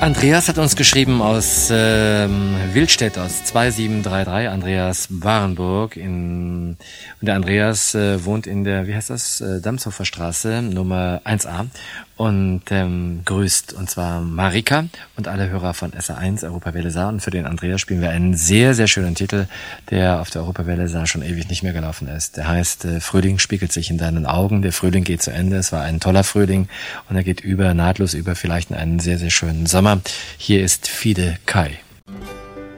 Andreas hat uns geschrieben aus Wildstedt, aus 2733, Andreas Warenburg. Und der Andreas wohnt in der, wie heißt das, Damshofer Straße, Nummer 1a und grüßt, und zwar Marika und alle Hörer von SA1 Europawelle Saar. Und für den Andreas spielen wir einen sehr, sehr schönen Titel, der auf der Europawelle Saar schon ewig nicht mehr gelaufen ist. Der heißt Frühling spiegelt sich in deinen Augen. Der Frühling geht zu Ende. Es war ein toller Frühling und er geht nahtlos über vielleicht in einen sehr, sehr schönen Sommer. Hier ist Fide Kai.